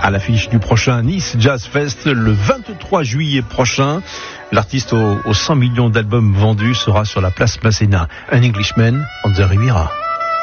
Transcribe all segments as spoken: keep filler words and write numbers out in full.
à l'affiche du prochain Nice Jazz Fest le vingt-trois juillet prochain. L'artiste aux, aux cent millions d'albums vendus sera sur la place Masséna. An Englishman on the Riviera.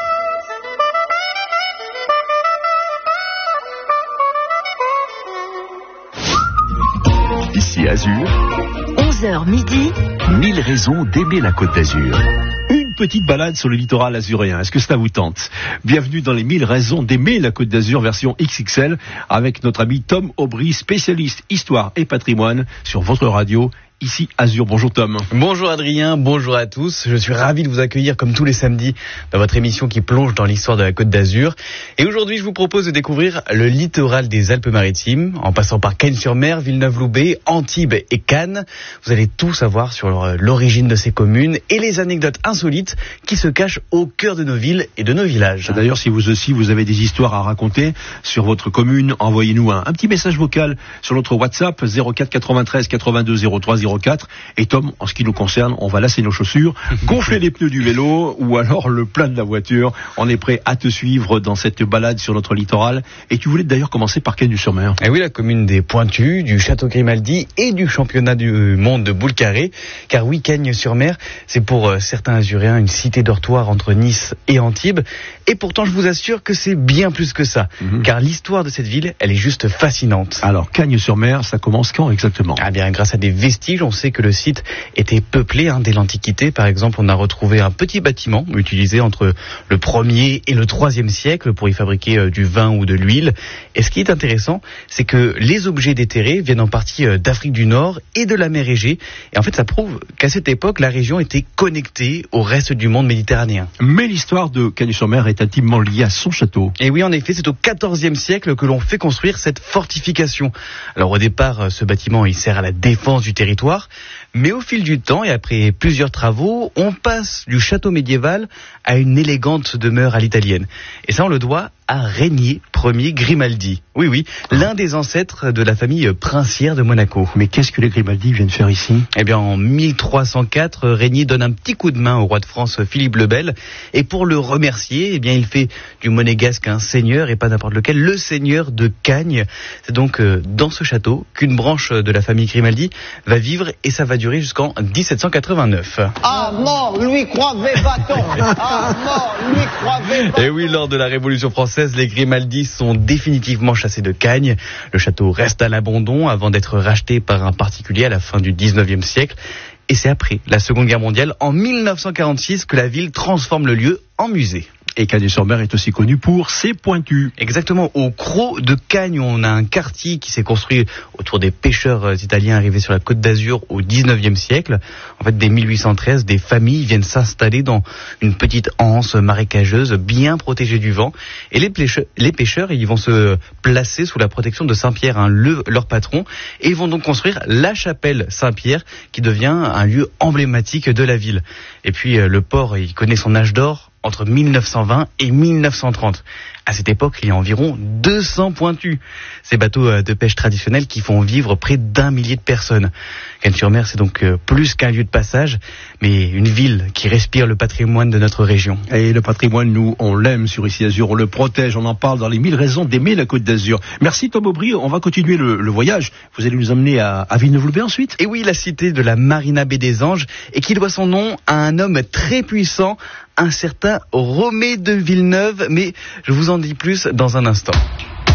Ici Azur, onze heures midi, mille raisons d'aimer la Côte d'Azur. Une petite balade sur le littoral azuréen, est-ce que ça vous tente? Bienvenue dans les mille raisons d'aimer la Côte d'Azur version X X L avec notre ami Tom Aubry, spécialiste histoire et patrimoine sur votre radio. Ici Azur, bonjour Tom. Bonjour Adrien, bonjour à tous. Je suis ravi de vous accueillir comme tous les samedis dans votre émission qui plonge dans l'histoire de la Côte d'Azur. Et aujourd'hui, je vous propose de découvrir le littoral des Alpes-Maritimes, en passant par Cagnes-sur-Mer, Villeneuve-Loubet, Antibes et Cannes. Vous allez tout savoir sur l'origine de ces communes et les anecdotes insolites qui se cachent au cœur de nos villes et de nos villages. D'ailleurs, si vous aussi vous avez des histoires à raconter sur votre commune, envoyez-nous un, un petit message vocal sur notre WhatsApp zéro quatre quatre-vingt-treize quatre-vingt-deux zéro trois zéro quatre. Et Tom, en ce qui nous concerne, on va lasser nos chaussures, gonfler les pneus du vélo ou alors le plein de la voiture. On est prêt à te suivre dans cette balade sur notre littoral. Et tu voulais d'ailleurs commencer par Cagnes-sur-Mer. Eh oui, la commune des Pointus, du Château Grimaldi et du championnat du monde de boule carré. Car oui, Cagnes-sur-Mer, c'est pour certains Azuréens une cité dortoir entre Nice et Antibes. Et pourtant, je vous assure que c'est bien plus que ça. Mm-hmm. Car l'histoire de cette ville, elle est juste fascinante. Alors, Cagnes-sur-Mer, ça commence quand exactement? Ah bien, grâce à des vestiges, on sait que le site était peuplé hein, dès l'Antiquité. Par exemple, on a retrouvé un petit bâtiment utilisé entre le premier et le troisième siècle pour y fabriquer euh, du vin ou de l'huile. Et ce qui est intéressant, c'est que les objets déterrés viennent en partie euh, d'Afrique du Nord et de la mer Égée. Et en fait, ça prouve qu'à cette époque, la région était connectée au reste du monde méditerranéen. Mais l'histoire de Cagnes-sur-Mer est intimement liée à son château. Et oui, en effet, c'est au quatorzième siècle que l'on fait construire cette fortification. Alors au départ, ce bâtiment, il sert à la défense du territoire. Mais au fil du temps et après plusieurs travaux, on passe du château médiéval à une élégante demeure à l'italienne. Et ça, on le doit à Régnier Ier Grimaldi. Oui, oui, l'un des ancêtres de la famille princière de Monaco. Mais qu'est-ce que les Grimaldi viennent faire ici? Eh bien, en mille trois cent quatre, Régnier donne un petit coup de main au roi de France Philippe le Bel. Et pour le remercier, eh bien, il fait du monégasque un seigneur et pas n'importe lequel, le seigneur de Cagnes. C'est donc euh, dans ce château qu'une branche de la famille Grimaldi va vivre et ça va durer jusqu'en dix-sept cent quatre-vingt-neuf. Ah, mort, lui croivait bâton. Ah, mort, lui croivait bâton. Et oui, lors de la Révolution française, les Grimaldi sont définitivement chassés de Cagnes. Le château reste à l'abandon avant d'être racheté par un particulier à la fin du dix-neuvième siècle. Et c'est après la Seconde Guerre mondiale, en mille neuf cent quarante-six, que la ville transforme le lieu en musée. Et Cagnes-sur-Mer est aussi connu pour ses pointus. Exactement. Au Crau de Cagnes, on a un quartier qui s'est construit autour des pêcheurs italiens arrivés sur la Côte d'Azur au dix-neuvième siècle. En fait, dès mille huit cent treize, des familles viennent s'installer dans une petite anse marécageuse bien protégée du vent. Et les pêcheurs, les pêcheurs ils vont se placer sous la protection de Saint-Pierre, hein, le, leur patron. Et ils vont donc construire la chapelle Saint-Pierre qui devient un lieu emblématique de la ville. Et puis, le port, il connaît son âge d'or entre mille neuf cent vingt et mille neuf cent trente. À cette époque, il y a environ deux cents pointus. Ces bateaux de pêche traditionnels qui font vivre près d'un millier de personnes. Cagnes-sur-Mer, c'est donc plus qu'un lieu de passage, mais une ville qui respire le patrimoine de notre région. Et le patrimoine, nous, on l'aime sur Ici Azur, on le protège, on en parle dans les mille raisons d'aimer la Côte d'Azur. Merci Tom Aubry, on va continuer le, le voyage. Vous allez nous emmener à, à Villeneuve-Loubet ensuite? Et oui, la cité de la Marina Baie des Anges, et qui doit son nom à un homme très puissant, un certain Romée de Villeneuve, mais je vous en dis plus dans un instant.